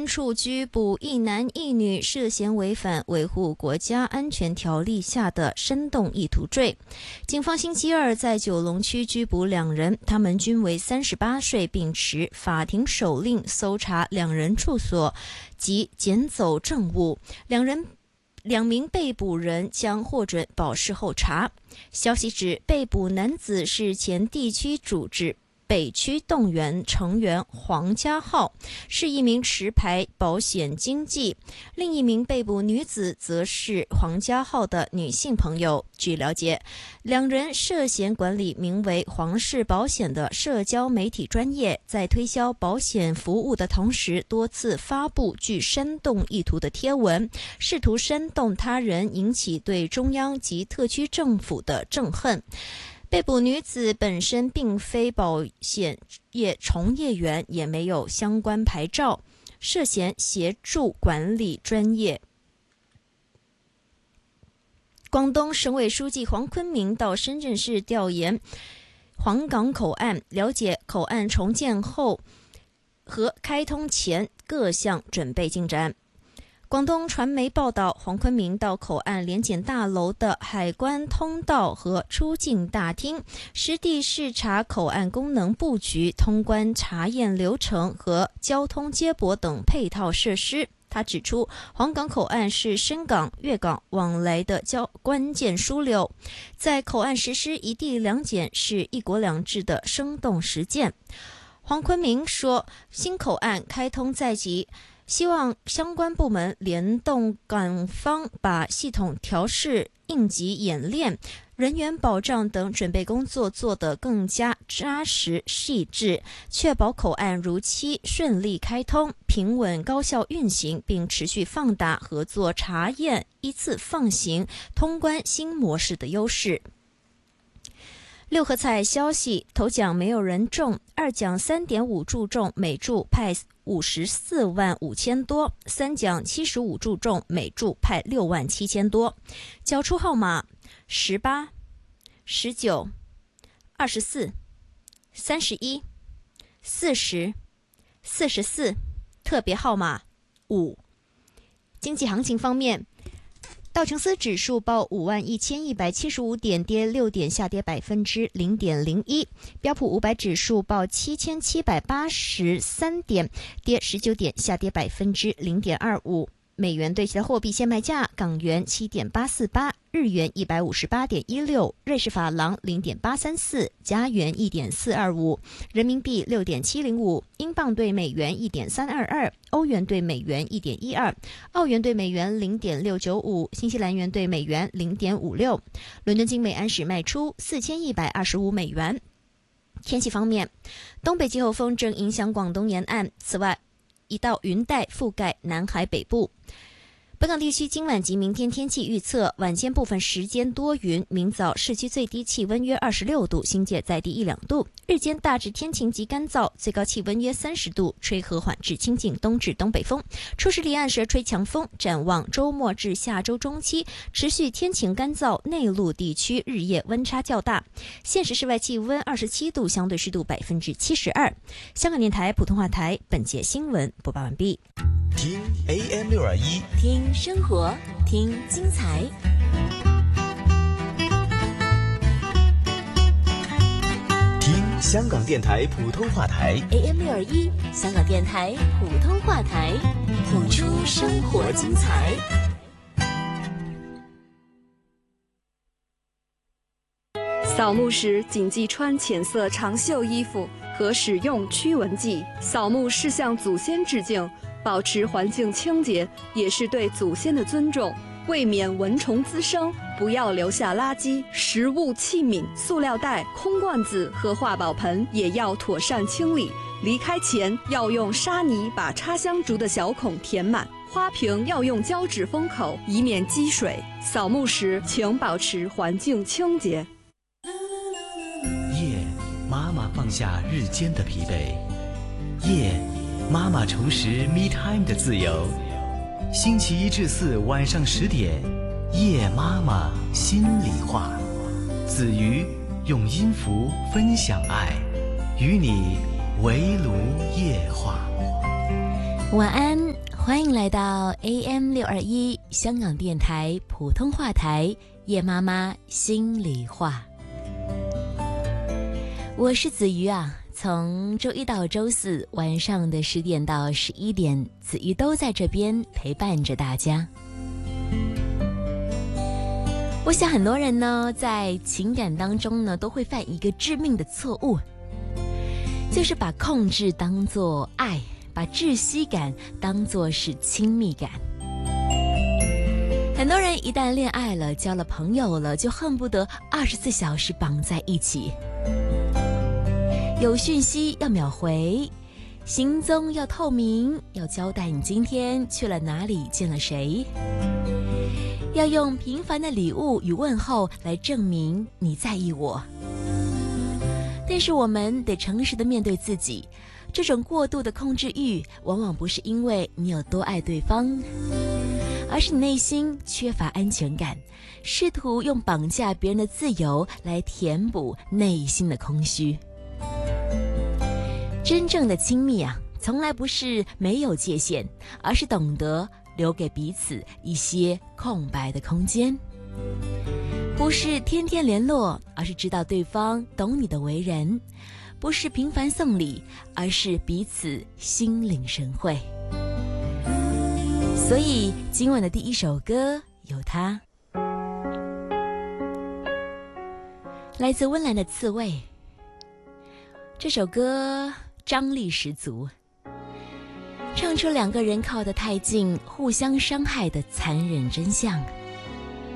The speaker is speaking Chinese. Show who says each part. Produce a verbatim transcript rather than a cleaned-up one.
Speaker 1: 安处拘捕一男一女，涉嫌违反维护国家安全条例下的煽动意图罪。警方星期二在九龙区拘捕两人，他们均为三十八岁，并持法庭手令搜查两人住所及捡走证物。两人两名被捕人将获准保释候查。消息指，被捕男子是前地区组织北区动员成员黄家浩，是一名持牌保险经纪；另一名被捕女子则是黄家浩的女性朋友。据了解，两人涉嫌管理名为黄氏保险的社交媒体专业，在推销保险服务的同时，多次发布具煽动意图的贴文，试图煽动他人，引起对中央及特区政府的憎恨。被捕女子本身并非保险业从业员，也没有相关牌照，涉嫌协助管理专业。广东省委书记黄坤明到深圳市调研黄港口岸，了解口岸重建后和开通前各项准备进展。广东传媒报道，黄坤明到口岸联检大楼的海关通道和出境大厅，实地视察口岸功能布局、通关查验流程和交通接驳等配套设施。他指出，黄港口岸是深港、粤港往来的交关键枢纽，在口岸实施一地两检是一国两制的生动实践。黄坤明说，新口岸开通在即，希望相关部门联动港方，把系统调试、应急演练、人员保障等准备工作做得更加扎实细致，确保口岸如期顺利开通、平稳高效运行，并持续放大合作查验、依次放行通关新模式的优势。六合彩消息，头奖没有人中，二奖 三点五 注中，每注派五十四万五千多，三奖七十五注中，每注派六万七千多。缴出号码十八、十九、二十四、三十一、四十、四十四，特别号码五。经济行情方面，道琼斯指数报五万一千一百七十五点，跌六点，下跌百分之零点零一。标普五百指数报七千七百八十三点，跌十九点，下跌百分之零点二五。美元对其他货币现卖价：港元七点八四八，日元一百五十八点一六，瑞士法郎零点八三四，加元一点四二五，人民币六点七零五，英镑对美元一点三二二，欧元对美元一点一二，澳元对美元零点六九五，新西兰元对美元零点五六。伦敦金每安士卖出四千一百二十五美元。天气方面，东北季候风正影响广东沿岸，此外，一道云带覆盖南海北部。本港地区今晚及明天天气预测：晚间部分时间多云，明早市区最低气温约二十六度，新界再低一两度；日间大致天晴及干燥，最高气温约三十度，吹和缓至清劲东至东北风。初时离岸时吹强风。展望周末至下周中期，持续天晴干燥，内陆地区日夜温差较大。现时室外气温二十七度，相对湿度百分之七十二。香港电台普通话台本节新闻播报完毕。
Speaker 2: 听 A M 六二一，
Speaker 3: 听生活，听精彩。
Speaker 2: 听香港电台普通话台
Speaker 3: A M 六二一，香港电台普通话台，谱出生活精彩。
Speaker 4: 扫墓时谨记穿浅色长袖衣服和使用驱蚊剂。扫墓是向祖先致敬，保持环境清洁也是对祖先的尊重。为免蚊虫滋生，不要留下垃圾、食物器皿、塑料袋、空罐子和化宝盆也要妥善清理。离开前要用沙泥把插香烛的小孔填满，花瓶要用胶纸封口，以免积水。扫墓时请保持环境清洁。
Speaker 5: 夜，妈妈放下日间的疲惫。夜，妈妈重拾 me time 的自由。星期一至四晚上十点，夜妈妈心里话。子瑜用音符分享爱，与你围炉夜话。
Speaker 3: 晚安，欢迎来到 A M 六二一香港电台普通话台叶妈妈心里话。我是子瑜啊，从周一到周四晚上的十点到十一点，子瑜都在这边陪伴着大家。我想很多人呢，在情感当中呢，都会犯一个致命的错误，就是把控制当作爱，把窒息感当作是亲密感。很多人一旦恋爱了，交了朋友了，就恨不得二十四小时绑在一起，有讯息要秒回，行踪要透明，要交代你今天去了哪里，见了谁，要用平凡的礼物与问候来证明你在意我。但是我们得诚实地面对自己，这种过度的控制欲往往不是因为你有多爱对方，而是你内心缺乏安全感，试图用绑架别人的自由来填补内心的空虚。真正的亲密啊，从来不是没有界限，而是懂得留给彼此一些空白的空间。不是天天联络，而是知道对方懂你的为人；不是频繁送礼，而是彼此心领神会。所以今晚的第一首歌有它，来自温岚的《刺猬》。这首歌张力十足，唱出两个人靠得太近，互相伤害的残忍真相。